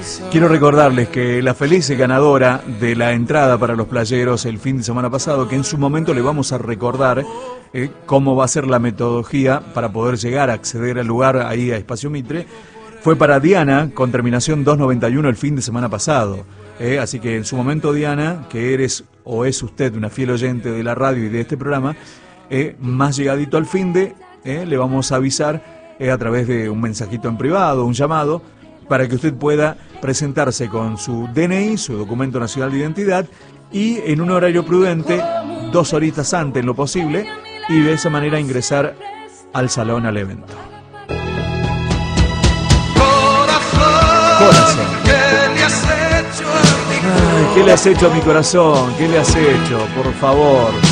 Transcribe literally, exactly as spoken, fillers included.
Quiero recordarles que la feliz ganadora de la entrada para los playeros el fin de semana pasado, que en su momento le vamos a recordar eh, cómo va a ser la metodología para poder llegar a acceder al lugar ahí a Espacio Mitre, fue para Diana, con terminación dos noventa y uno el fin de semana pasado. Eh, así que en su momento, Diana, que eres o es usted una fiel oyente de la radio y de este programa, eh, más llegadito al fin de, eh, le vamos a avisar eh, a través de un mensajito en privado, un llamado, para que usted pueda presentarse con su D N I, su documento nacional de identidad, y en un horario prudente, dos horitas antes en lo posible, y de esa manera ingresar al salón, al evento. Corazón. Ay, ¿qué le has hecho a mi corazón? ¿Qué le has hecho? Por favor.